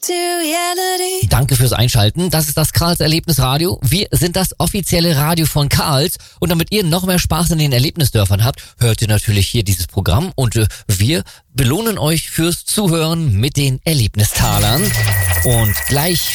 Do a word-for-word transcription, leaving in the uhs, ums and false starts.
Danke fürs Einschalten. Das ist das Karls Erlebnisradio. Wir sind das offizielle Radio von Karls. Und damit ihr noch mehr Spaß in den Erlebnisdörfern habt, hört ihr natürlich hier dieses Programm. Und äh, wir belohnen euch fürs Zuhören mit den Erlebnistalern. Und gleich